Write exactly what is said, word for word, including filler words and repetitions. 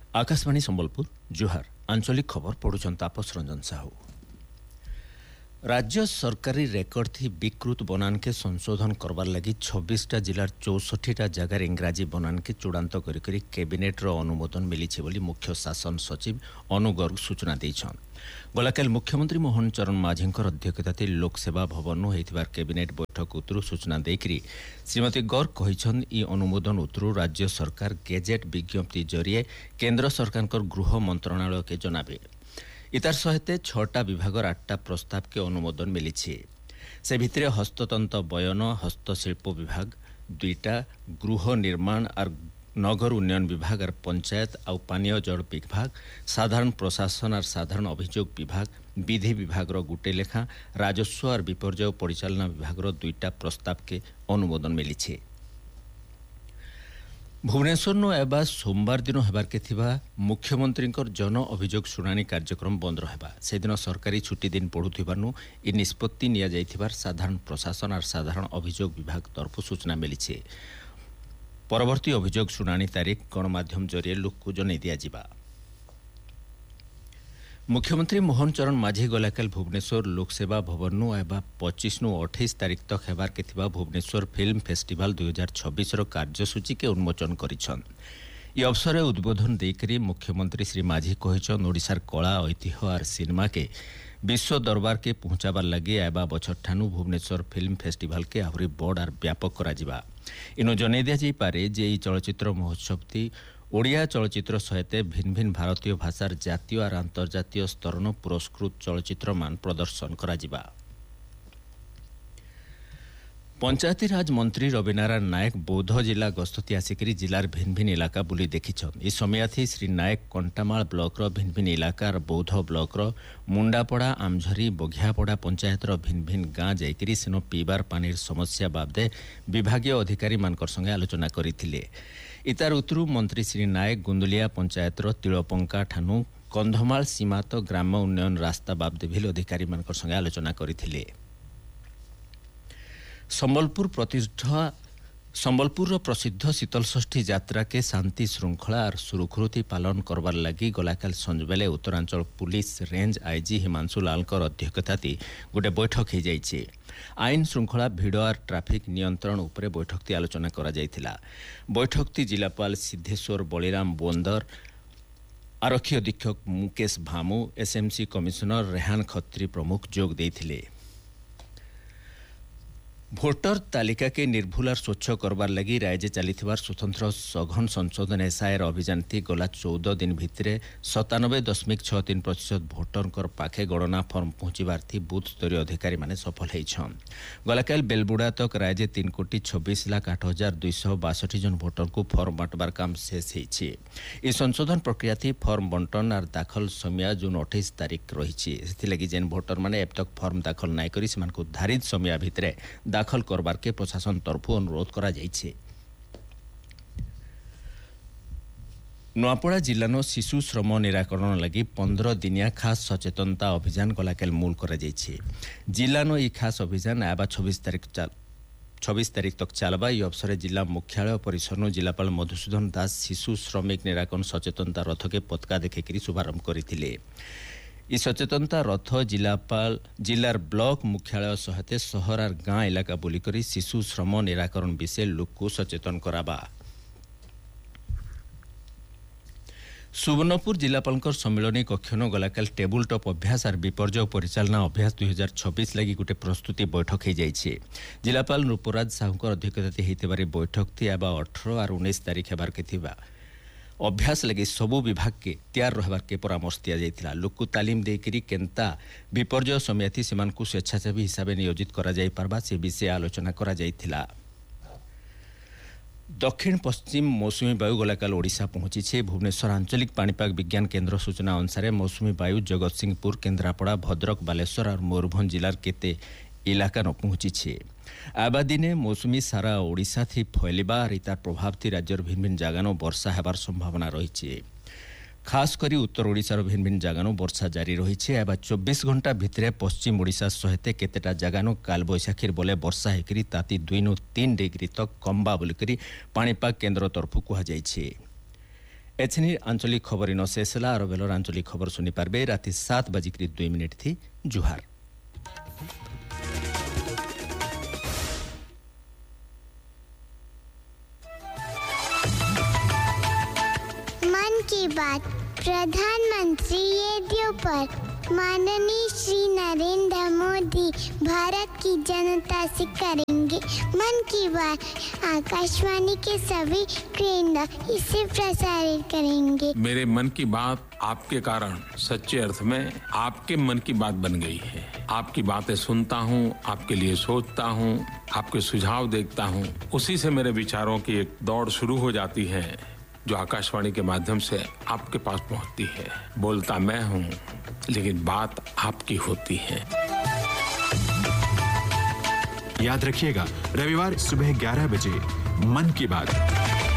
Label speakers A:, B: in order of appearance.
A: आकाशवाणी संबलपुर जुहार आंचलिक खबर पढ़ुछन तापस रंजन साहू। राज्य सरकारी रेकर्ड थी विकृत बनान के संशोधन करवार लगी छब्बीसटा जिलार चौसठीटा जगार इंग्राजी बनान के चूड़ांत करी करी कैबिनेट रो अनुमोदन मिली बोली मुख्य शासन सचिव अनु गर्ग सूचना देछन। गलाकाल मुख्यमंत्री मोहन चरण माझी अध्यक्षता लोकसेवा भवन होइथिबार कैबिनेट बैठक उतरु सूचना देकरी श्रीमती गर्ग कहिछन ई अनुमोदन उतरु राज्य सरकार गेजेट विज्ञप्ति जरिए केंद्र सरकार गृह मंत्रणालय के जनाबे। इतार सहित छटा विभाग आठटा प्रस्ताव के अनुमोदन मिली से भितरे हस्ततंत बयन हस्तशिल्प विभाग दुईटा गृह निर्माण और नगर उन्नयन विभाग और पंचायत आउ पानीय जल विभाग साधारण प्रशासन और साधारण अभियोग विभाग विधि विभाग गुटे लेखा राजस्व और विपर्यय परिचालना विभाग दुईटा प्रस्ताव के अनुमोदन मिली। भुवनेश्वर नो एबा सोमवार दिन हेबार के थिबा मुख्यमंत्री जन अभियोग शुणाणी कार्यक्रम बंद रहबा से दिन सरकारी छुट्टी दिन पड़ुथिबारनु इ निष्पत्ति निया जाइथिबार साधारण प्रशासन और साधारण अभियोग विभाग तरफ सूचना मिली। परवर्ती अभियोग शुणाणी तारीख गणमाध्यम जरिए लोक जन दिया जिबा। मुख्यमंत्री मोहन चरण माझी गलाकाल भुवनेश्वर लोकसेवा भवन एवं पच्चीस नु अठाईस तारीख तक हेबार के थिबा भुवनेश्वर फिल्म फेस्टिवल दुई हजार छब्बीस कार्यसूची के उन्मोचन करिछन। ये अवसर में उद्बोधन देकरी मुख्यमंत्री श्री माझी कहिछन ओडिशार कला ऐतिह्य और सिनेमा के विश्व दरबार के पहुंचाबार लगे आबा बछर ठानु भुवनेश्वर फिल्म फेस्टिवल के आहरी बड़ और व्यापक करा जिबा। इनो जनै दिया जाई पारे जे ई चलचित्र महोत्सव थी ओडिया चलचित्र सहित भिन्न भिन्न भारतीय भाषार जातीय और अंतर्जातीय स्तरन पुरस्कृत चलचित्र मान प्रदर्शन करा जिबा। पंचायती राज मंत्री रविनारायण नायक बौद्ध जिला गस्तती आसिकरी जिलार भिन्न भिन्न इलाका बुली देखिछन। इस समय थी श्री नायक कंटामाल ब्लॉक रो भिन्न भिन्न इलाकार बौद्ध ब्लॉक रो मुंडापड़ा आमझरी बघियापड़ा पंचायत रो भिन्न भिन्न गाँ जाइकरी सेनो पीबार पानीर समस्या बाबदे विभागीय अधिकारी मानकर संगे आलोचना करिथिले। इतार उतरु मंत्री श्री नायक गुंदुलिया पंचायत रो तिलपंका ठानु कंधमाल सीमा तो ग्राम उन्नयन रास्ता बाबदे भी अधिकारी मानकर संगे आलोचना करिथिले। संबलपुर प्रतिष्ठा संबलपुर प्रसिद्ध शीतलषष्ठी यात्रा के शांति श्रृंखला और सुरुखुरुति पालन करवार लगी गलाकाल संजबेले Uttaranchal police range IG Himanshu लालकर अध्यक्षता गोटे बैठक हो जाइए। आईन श्रृंखला भिड़ और ट्राफिक नियंत्रण उपरे बैठक आलोचना करा जाइथिला। बैठक जिलापाल सिद्धेश्वर बलिराम बोंदर आरक्षी अधीक्षक मुकेश भामु एसएमसी कमिशनर रेहान खत्री प्रमुख जोग देइथिले। भोटर तालिका के निर्भुल और स्वच्छ करवार लगी राज्य चलीथिबार स्वतंत्र सघन संशोधन एसआईआर अभियान थी गला चौदह दिन भितरे सतानबे दशमिक छः तीन प्रतिशत भोटर पाखे गणना फर्म पहुंचबार थी बूथ स्तरीय अधिकारी माने सफल होइछन। गलाकाल बेलबुड़ा तक राज्य तीन कोटी छब्बीस लाख आठ हजार दुईश बासठी जन भोटर को फर्म बांटबार काम शेष होइछि। इस संशोधन प्रक्रिया थी फर्म बंटन और दाखल समय जून अठाईस तारीख रही जेन भोटर माने अब तक फर्म दाखल नाई करी सेमानकु धारित समय भितरे दाखल करबार के प्रशासन तरफ अनुरोध करा जाइछे। नुआपड़ा जिलानो शिशु श्रम निराकरण लगी पंद्रह दिनिया खास सचेतनता अभियान गलाकाल मूल करा जाइछे। जिलानो ई खास अभियान आबा छब्बीस तारीख चल छब्बीस तारीख तक चलबा। ई अवसर जिला मुख्यालय परिसर जिलापाल मधुसूदन दास शिशु श्रमिक निराकरण सचेतनता रथ के पताका देखिकरी शुभारंभ करथिले। इस सचेतनता रथ जिलापाल जिलार ब्लॉक मुख्यालय सहित शहर और गाँ इलाका बुलिकरी शिशु श्रम निराकरण विषय लोक को सचेतन कराबा। सुवर्णपुर जिलापाल सम्मिलनी कक्षन गलाकाल टेबुल टॉप अभ्यास और विपर्यय परिचालना अभ्यास दुई हजार छब्बीस लगी गोटे प्रस्तुति बैठक हो जाइए। जिलापाल नृपराज साहू अध्यक्षता होइतिबार बैठक थी आबा अठारह और उन्नीस तारीख हेबार के थिबा अभ्यास लगे सबू विभाग के तैयार रहबार के परामर्श दिया जाइथिला। लोक को तालीम देकरी केंता विपर्यय समय थी सेमान को स्वेच्छासेवी हिसाब से नियोजित करा जाई पारबा से विषय आलोचना करा जाइथिला। दक्षिण पश्चिम मौसुमी वायु गलाकाल ओडिशा पहुंची। भुवनेश्वर आंचलिक पाणीपाग विज्ञान केन्द्र सूचना अनुसार मौसुमी वायु जगतसिंहपुर केन्द्रापड़ा भद्रक बालेश्वर और मयूरभंज जिलार केते इलाका न पहुंची। आबा दिने मौसुमी सारा ओडिशा थी फैलिबा और तार प्रभाव थी राज्यर भिन्न भिन्न जगानो वर्षा हेबार संभावना रही। खास करी उत्तर ओडिशार भिन्न भिन्न जगानो वर्षा जारी रही। आबा चौबीस घंटा भितरे पश्चिम ओडिशा सहित केतेटा जगानो काल बैशाखीर बोले वर्षा हेकरी ताती दुई नु तीन डिग्री तक कम्बा बोलिकरी पाणीपाग केन्द्र तरफ कहुଯାଇଛି। एछनी आंचलिक खबर इन शेष है और बेलर आंचलिक खबर सुनी पारबे राति सात बजिक दुई मिनिट थी। जुहार।
B: मन की बात प्रधानमंत्री रेडियो पर माननीय श्री नरेंद्र मोदी भारत की जनता से करेंगे मन की बात। आकाशवाणी के सभी केंद्र इसे प्रसारित करेंगे।
C: मेरे मन की बात आपके कारण सच्चे अर्थ में आपके मन की बात बन गई है। आपकी बातें सुनता हूँ, आपके लिए सोचता हूँ, आपके सुझाव देखता हूँ, उसी से मेरे विचारों की एक दौड़ शुरू हो जाती है जो आकाशवाणी के माध्यम से आपके पास पहुंचती है। बोलता मैं हूं, लेकिन बात आपकी होती है।
D: याद रखिएगा, रविवार सुबह ग्यारह बजे मन की बात।